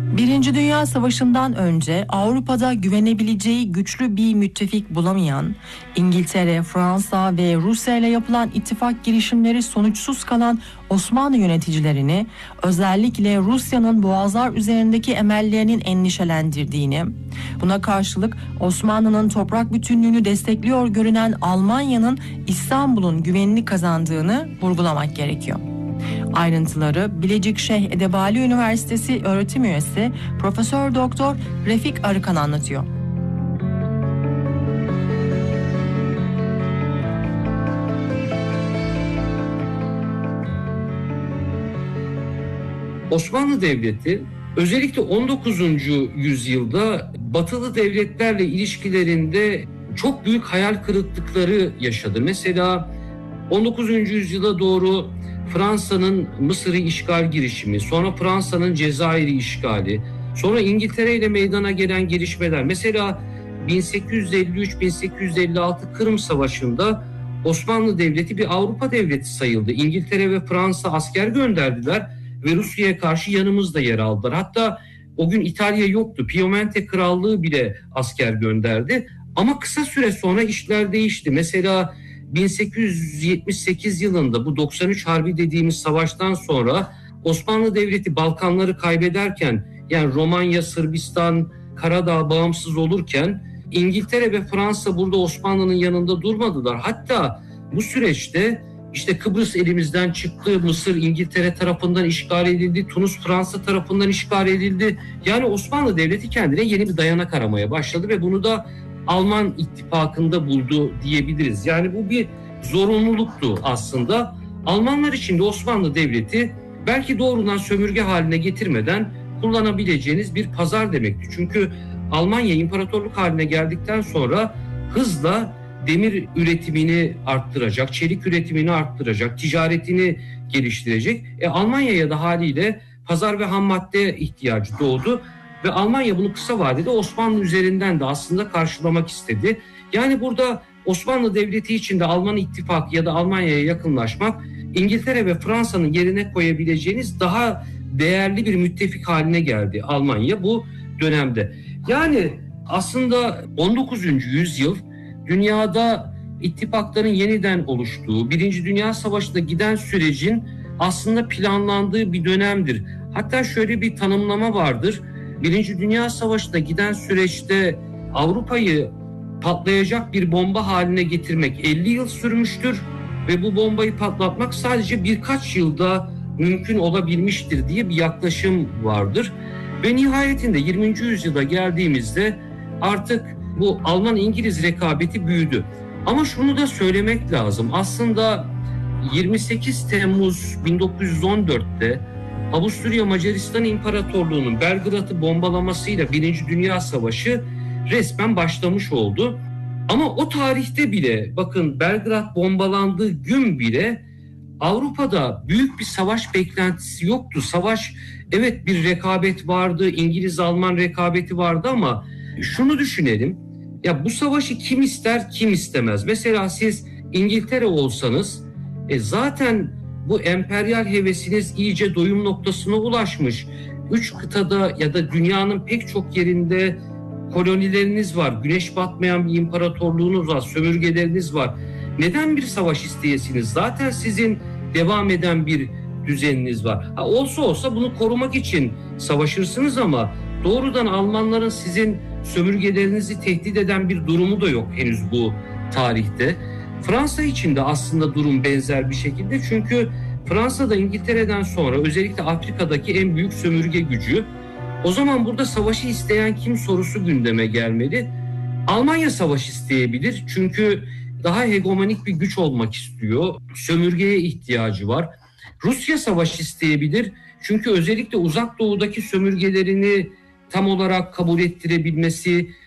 Birinci Dünya Savaşı'ndan önce Avrupa'da güvenebileceği güçlü bir müttefik bulamayan, İngiltere, Fransa ve Rusya ile yapılan ittifak girişimleri sonuçsuz kalan Osmanlı yöneticilerini, özellikle Rusya'nın boğazlar üzerindeki emellerinin endişelendirdiğini, buna karşılık Osmanlı'nın toprak bütünlüğünü destekliyor görünen Almanya'nın İstanbul'un güvenini kazandığını vurgulamak gerekiyor. Ayrıntıları Bilecik Şeyh Edebali Üniversitesi öğretim üyesi Profesör Doktor Refik Arıkan anlatıyor. Osmanlı Devleti özellikle 19. yüzyılda batılı devletlerle ilişkilerinde çok büyük hayal kırıklıkları yaşadı. Mesela 19. yüzyıla doğru Fransa'nın Mısır'ı işgal girişimi, sonra Fransa'nın Cezayir'i işgali, sonra İngiltere ile meydana gelen gelişmeler. Mesela 1853-1856 Kırım Savaşı'nda Osmanlı Devleti bir Avrupa devleti sayıldı. İngiltere ve Fransa asker gönderdiler ve Rusya'ya karşı yanımızda yer aldılar. Hatta o gün İtalya yoktu. Piemonte Krallığı bile asker gönderdi. Ama kısa süre sonra işler değişti. Mesela 1878 yılında bu 93 Harbi dediğimiz savaştan sonra Osmanlı Devleti Balkanları kaybederken, yani Romanya, Sırbistan, Karadağ bağımsız olurken İngiltere ve Fransa burada Osmanlı'nın yanında durmadılar. Hatta bu süreçte işte Kıbrıs elimizden çıktı, Mısır İngiltere tarafından işgal edildi, Tunus Fransa tarafından işgal edildi. Yani Osmanlı Devleti kendine yeni bir dayanak aramaya başladı ve bunu da Alman ittifakında buldu diyebiliriz. Yani bu bir zorunluluktu aslında. Almanlar için de Osmanlı Devleti belki doğrudan sömürge haline getirmeden kullanabileceğiniz bir pazar demekti. Çünkü Almanya imparatorluk haline geldikten sonra hızla demir üretimini arttıracak, çelik üretimini arttıracak, ticaretini geliştirecek. Almanya'ya da haliyle pazar ve ham madde ihtiyacı doğdu. Ve Almanya bunu kısa vadede Osmanlı üzerinden de aslında karşılamak istedi. Yani burada Osmanlı Devleti için de Alman ittifakı ya da Almanya'ya yakınlaşmak, İngiltere ve Fransa'nın yerine koyabileceğiniz daha değerli bir müttefik haline geldi Almanya bu dönemde. Yani aslında 19. yüzyıl dünyada ittifakların yeniden oluştuğu, Birinci Dünya Savaşı'nda giden sürecin aslında planlandığı bir dönemdir. Hatta şöyle bir tanımlama vardır. Birinci Dünya Savaşı'nda giden süreçte Avrupa'yı patlayacak bir bomba haline getirmek 50 yıl sürmüştür ve bu bombayı patlatmak sadece birkaç yılda mümkün olabilmiştir diye bir yaklaşım vardır. Ve nihayetinde 20. yüzyıla geldiğimizde artık bu Alman-İngiliz rekabeti büyüdü. Ama şunu da söylemek lazım. Aslında 28 Temmuz 1914'te Avusturya Macaristan İmparatorluğu'nun Belgrad'ı bombalamasıyla Birinci Dünya Savaşı resmen başlamış oldu. Ama o tarihte bile, bakın, Belgrad bombalandığı gün bile Avrupa'da büyük bir savaş beklentisi yoktu. Savaş, evet, bir rekabet vardı, İngiliz-Alman rekabeti vardı ama şunu düşünelim. Ya bu savaşı kim ister, kim istemez? Mesela siz İngiltere olsanız zaten bu emperyal hevesiniz iyice doyum noktasına ulaşmış. 3 kıtada ya da dünyanın pek çok yerinde kolonileriniz var. Güneş batmayan bir imparatorluğunuz var, sömürgeleriniz var. Neden bir savaş isteyesiniz? Zaten sizin devam eden bir düzeniniz var. Olsa bunu korumak için savaşırsınız ama doğrudan Almanların sizin sömürgelerinizi tehdit eden bir durumu da yok henüz bu tarihte. Fransa için de aslında durum benzer bir şekilde. Çünkü Fransa da İngiltere'den sonra özellikle Afrika'daki en büyük sömürge gücü. O zaman burada savaşı isteyen kim sorusu gündeme gelmeli. Almanya savaş isteyebilir çünkü daha hegemonik bir güç olmak istiyor. Sömürgeye ihtiyacı var. Rusya savaş isteyebilir çünkü özellikle Uzak Doğu'daki sömürgelerini tam olarak kabul ettirebilmesi,